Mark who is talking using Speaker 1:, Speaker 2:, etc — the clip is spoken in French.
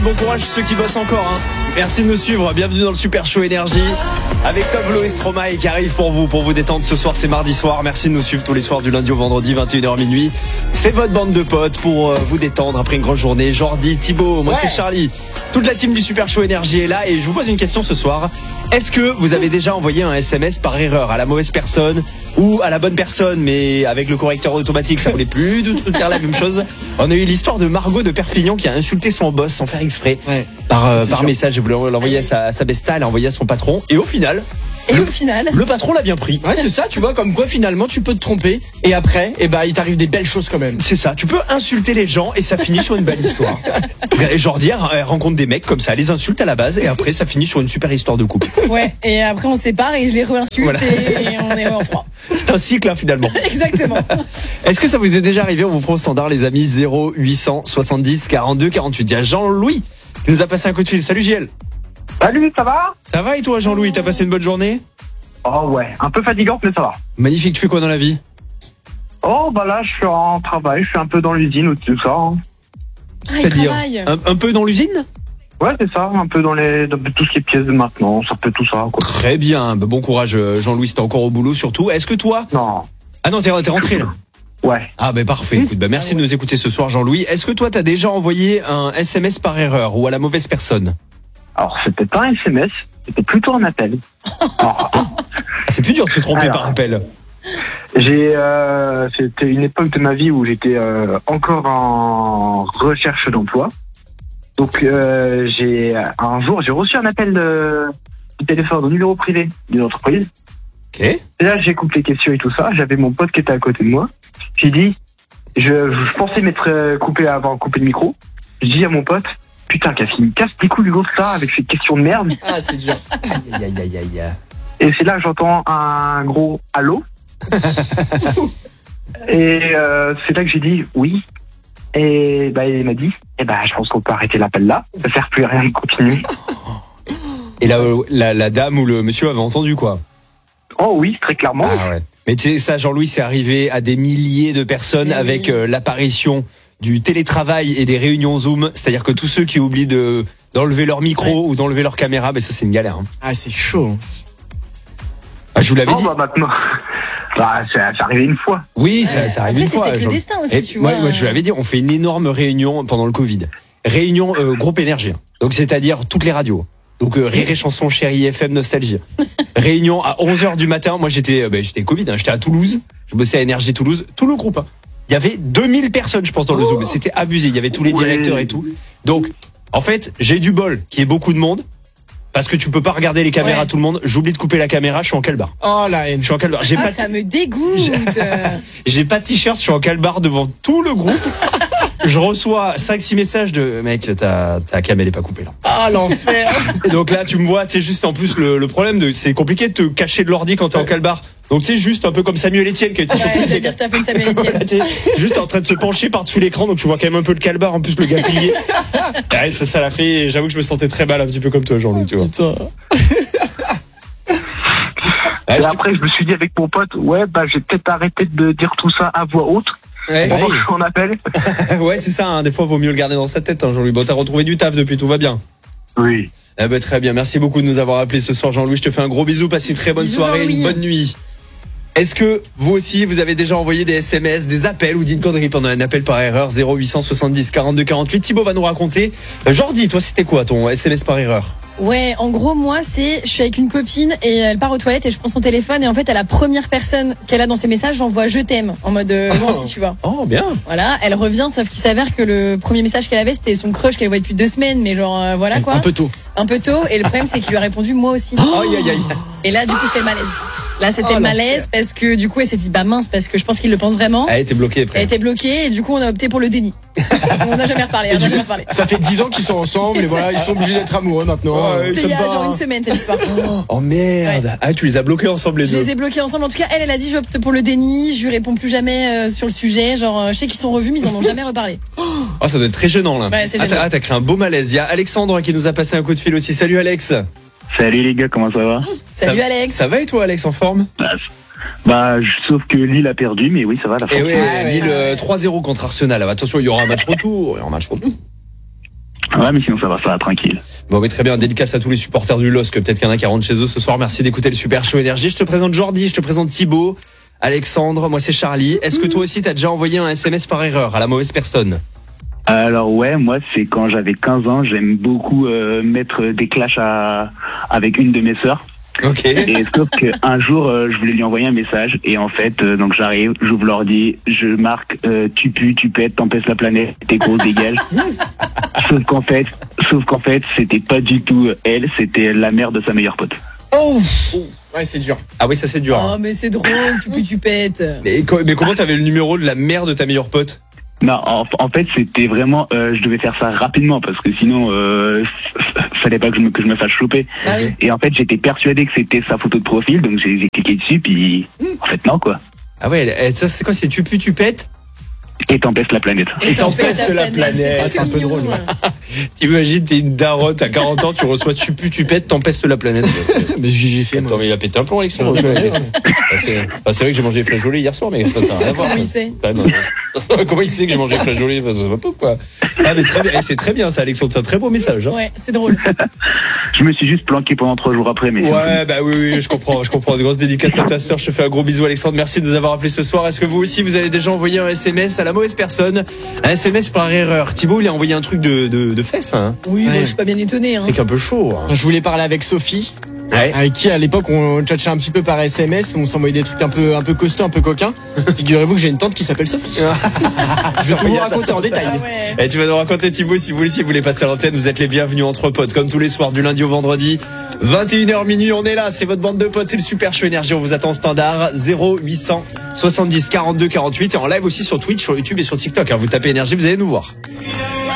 Speaker 1: bon courage ceux qui bossent encore. Merci de nous suivre. Bienvenue dans le Super Show Énergie avec Tove Lo et Stromae qui arrive pour vous détendre ce soir. C'est mardi soir. Merci de nous suivre tous les soirs du lundi au vendredi 21h minuit. C'est votre bande de potes pour vous détendre après une grosse journée. Jordi, Thibaut, moi c'est Charlie. Toute la team du Super Show Énergie est là et je vous pose une question ce soir. Est-ce que vous avez déjà envoyé un SMS par erreur à la mauvaise personne ou à la bonne personne, mais avec le correcteur automatique ça voulait plus de faire la même chose? On a eu l'histoire de Margot de Perpignan qui a insulté son boss sans faire exprès par message. Elle voulait l'envoyer à sa besta, elle a envoyé à son patron et au final le patron l'a bien pris.
Speaker 2: Ouais, c'est ça, tu vois, comme quoi finalement tu peux te tromper et après, il t'arrive des belles choses quand même.
Speaker 1: C'est ça, tu peux insulter les gens et ça finit sur une belle histoire. Et Jordi rencontre des mecs comme ça, elle les insulte à la base et après ça finit sur une super histoire de couple.
Speaker 3: Ouais, et après on se sépare et je les re-insulte et on est en froid.
Speaker 1: C'est un cycle finalement.
Speaker 3: Exactement.
Speaker 1: Est-ce que ça vous est déjà arrivé? On vous prend au standard les amis, 0870 42 48. Il y a Jean-Louis qui nous a passé un coup de fil. Salut JL.
Speaker 4: Salut, ça va?
Speaker 1: Ça va et toi Jean-Louis, t'as passé une bonne journée?
Speaker 4: Oh ouais, un peu fatigante mais ça va.
Speaker 1: Magnifique, tu fais quoi dans la vie?
Speaker 4: Oh bah là je suis en travail, je suis un peu dans l'usine ou tout ça.
Speaker 1: C'est-à-dire un peu dans l'usine?
Speaker 4: Ouais c'est ça, un peu dans tout ce qui est pièces de maintenance, un peu tout ça quoi.
Speaker 1: Très bien, bon courage Jean-Louis, t'es encore au boulot surtout. Est-ce que toi?
Speaker 4: Non.
Speaker 1: Ah non, t'es rentré là?
Speaker 4: Ouais.
Speaker 1: Ah parfait, écoute, merci de nous écouter ce soir Jean-Louis. Est-ce que toi t'as déjà envoyé un SMS par erreur ou à la mauvaise personne?
Speaker 4: Alors c'était pas un SMS, c'était plutôt un appel.
Speaker 1: C'est plus dur de se tromper par appel.
Speaker 4: C'était une époque de ma vie où j'étais encore en recherche d'emploi. Donc un jour j'ai reçu un appel de téléphone au numéro privé d'une entreprise.
Speaker 1: Ok.
Speaker 4: Et là j'écoute les questions et tout ça. J'avais mon pote qui était à côté de moi. J'ai dit, je pensais m'être avant de couper le micro. Je dis à mon pote, putain, il me casse les couilles l'autre là avec ces questions de merde.
Speaker 2: Ah c'est dur.
Speaker 4: Aïe. Et c'est là que j'entends un gros allô. Et c'est là que j'ai dit oui. Et il m'a dit, je pense qu'on peut arrêter l'appel là. Ça sert plus à rien de continuer.
Speaker 1: Et là, la dame ou le monsieur avait entendu quoi?
Speaker 4: Oh oui, très clairement.
Speaker 1: Ah ouais. Mais tu sais, ça Jean-Louis, c'est arrivé à des milliers de personnes avec l'apparition du télétravail et des réunions Zoom. C'est-à-dire que tous ceux qui oublient d'enlever leur micro ou d'enlever leur caméra, ça c'est une galère.
Speaker 2: Ah c'est chaud.
Speaker 1: Ah, je vous l'avais dit.
Speaker 4: Maintenant, c'est arrivé une fois.
Speaker 1: Oui, ça arrive une fois.
Speaker 3: C'était le destin aussi, tu vois.
Speaker 1: Moi, je vous l'avais dit, on fait une énorme réunion pendant le Covid. Réunion groupe énergie. Donc, c'est-à-dire toutes les radios. Donc, Rire et Chanson, Chérie FM, Nostalgie. Réunion à 11h du matin. Moi, j'étais Covid, j'étais à Toulouse. Je bossais à Énergie Toulouse. Tout le groupe. Il y avait 2000 personnes, je pense, dans le Zoom. C'était abusé. Il y avait tous les directeurs et tout. Donc, en fait, j'ai du bol qu'il y ait beaucoup de monde. Parce que tu peux pas regarder les caméras tout le monde. J'oublie de couper la caméra, je suis en calbar.
Speaker 2: Oh la haine.
Speaker 1: Je suis en calbar.
Speaker 3: Ça me dégoûte.
Speaker 1: J'ai pas de t-shirt, je suis en calbar devant tout le groupe. Je reçois 5-6 messages de mec, ta cam elle est pas coupée là.
Speaker 2: Ah l'enfer.
Speaker 1: Et donc là tu me vois, tu sais juste en plus le problème c'est compliqué de te cacher de l'ordi quand t'es en calbar. Donc c'est juste un peu comme Samuel Etienne qui a été surpris.
Speaker 3: C'est-à-dire t'as fait une Samuel Etienne.
Speaker 1: T'es juste en train de se pencher par-dessus l'écran, donc tu vois quand même un peu le calbar, en plus le gars plié. Ouais, ça l'a fait, j'avoue que je me sentais très mal, un petit peu comme toi Jean-Louis, tu vois.
Speaker 4: Et après je me suis dit avec mon pote, j'ai peut-être arrêté de dire tout ça à voix haute. Pendant que je suis en appel.
Speaker 1: Ouais c'est ça, des fois vaut mieux le garder dans sa tête Jean-Louis. Bon, t'as retrouvé du taf depuis, tout va bien?
Speaker 4: Oui.
Speaker 1: Très bien, merci beaucoup de nous avoir appelés ce soir Jean-Louis, je te fais un gros bisou, passe une très bonne soirée, une bonne nuit. Est-ce que vous aussi, vous avez déjà envoyé des SMS, des appels ou dit une connerie pendant un appel par erreur? 0870 42 48. Thibaut va nous raconter. Jordi, toi, c'était quoi ton SMS par erreur?
Speaker 3: Ouais, en gros, moi, je suis avec une copine et elle part aux toilettes et je prends son téléphone et en fait, à la première personne qu'elle a dans ses messages, j'envoie je t'aime en mode gentil, tu vois.
Speaker 1: Oh, bien.
Speaker 3: Voilà, elle revient, sauf qu'il s'avère que le premier message qu'elle avait, c'était son crush qu'elle voyait depuis 2 semaines, mais genre, voilà quoi.
Speaker 2: Un peu tôt.
Speaker 3: Et le problème, c'est qu'il lui a répondu moi aussi.
Speaker 1: Aïe.
Speaker 3: Et là, du coup, c'était le malaise. Là, c'était le malaise parce que du coup, elle s'est dit mince, parce que je pense qu'il le pense vraiment.
Speaker 1: Elle était bloquée après.
Speaker 3: Elle était bloquée et du coup, on a opté pour le déni. On n'a jamais reparlé.
Speaker 2: Ça fait 10 ans qu'ils sont ensemble et voilà, ils sont obligés d'être amoureux maintenant.
Speaker 3: C'était il y a genre une semaine cette histoire.
Speaker 1: Oh merde. Ouais. Ah, tu les as bloqués ensemble les deux?
Speaker 3: Je les ai bloqués ensemble. En tout cas, elle a dit j'opte pour le déni. Je lui réponds plus jamais sur le sujet. Genre, je sais qu'ils sont revus, mais ils en ont jamais reparlé.
Speaker 1: Oh, ça doit être très gênant là.
Speaker 3: Ouais, c'est gênant.
Speaker 1: T'as créé un beau malaise. Il y a Alexandre qui nous a passé un coup de fil aussi. Salut Alex.
Speaker 4: Salut les gars, comment ça va?
Speaker 3: Salut Alex.
Speaker 1: Ça va et toi Alex, en forme?
Speaker 4: Sauf que Lille a perdu, mais oui, ça va la force.
Speaker 1: Et oui, Lille 3-0 contre Arsenal. Attention, il y aura un match retour.
Speaker 5: Ouais, mais sinon ça va, tranquille.
Speaker 1: Bon, mais très bien, dédicace à tous les supporters du LOSC, peut-être qu'il y en a qui rentrent chez eux ce soir. Merci d'écouter le Super Show Énergie. Je te présente Jordi, je te présente Thibaut, Alexandre, moi c'est Charlie. Est-ce que toi aussi t'as déjà envoyé un SMS par erreur à la mauvaise personne?
Speaker 5: Alors ouais, moi c'est quand j'avais 15 ans, j'aime beaucoup mettre des clashs avec une de mes sœurs.
Speaker 1: Ok.
Speaker 5: Et sauf qu'un jour, je voulais lui envoyer un message et en fait, donc j'arrive, j'ouvre l'ordi, je marque tu pues, tu pètes, t'empêches la planète, t'es gros, dégage. Sauf qu'en fait, c'était pas du tout elle, c'était la mère de sa meilleure pote.
Speaker 2: Oh, ouais, c'est dur.
Speaker 1: Ah oui, ça c'est dur.
Speaker 3: Oh, mais c'est drôle, tu pètes.
Speaker 1: Mais comment t'avais le numéro de la mère de ta meilleure pote?
Speaker 5: Non, en fait, c'était vraiment, je devais faire ça rapidement parce que sinon, fallait pas que je me fasse choper.
Speaker 3: Ah oui.
Speaker 5: Et en fait, j'étais persuadé que c'était sa photo de profil, donc j'ai cliqué dessus, puis en fait non quoi.
Speaker 1: Ah ouais, ça c'est quoi? C'est tu pues, tu pètes?
Speaker 5: Et t'empêches la planète.
Speaker 1: Et t'empestes la planète.
Speaker 2: C'est un peu drôle.
Speaker 1: T'imagines, t'es une daronne, t'as 40 ans, tu reçois tu pues, tu pètes, t'empestes la planète.
Speaker 2: Mais j'ai fait,
Speaker 1: Attends,
Speaker 2: moi.
Speaker 1: mais il a pété un plomb, Alexandre. C'est vrai que j'ai mangé des flageolets hier soir, mais ça n'a rien à voir.
Speaker 3: Comment il sait?
Speaker 1: Ah, non. Comment il sait que j'ai mangé des flageolets? Ça va pas, quoi. Ah, mais très bien. C'est très bien, ça, Alexandre. C'est un très beau message. Hein.
Speaker 3: Ouais, c'est drôle.
Speaker 5: Je me suis juste planqué pendant 3 jours après, mais.
Speaker 1: Ouais, bah oui, je comprends. De grosses dédicaces à ta sœur. Je te fais un gros bisou, Alexandre. Merci de nous avoir appelé ce soir. Est-ce que vous aussi, vous avez déjà envoyé un SMS à la mauvaise personne? Un SMS par erreur. Thibaut, il a envoyé un truc de fesses, hein.
Speaker 3: Oui,
Speaker 2: Ouais.
Speaker 3: moi, je suis pas bien étonné. Hein.
Speaker 1: C'est un peu chaud. Hein.
Speaker 2: Je voulais parler avec Sophie,
Speaker 1: Ouais.
Speaker 2: avec qui à l'époque on tchatchait un petit peu par SMS, on s'envoyait des trucs un peu costauds, un peu coquins. Figurez-vous que j'ai une tante qui s'appelle Sophie. Je vais tout vous raconter en détail.
Speaker 3: Ah ouais.
Speaker 1: Et tu vas nous raconter, Thibaut, si vous voulez passer à l'antenne, vous êtes les bienvenus entre potes, comme tous les soirs, du lundi au vendredi. 21h minuit, on est là, c'est votre bande de potes, c'est le Super Show Énergie, on vous attend au standard 0800 70 42 48 et en live aussi sur Twitch, sur YouTube et sur TikTok. Vous tapez Énergie, vous allez nous voir.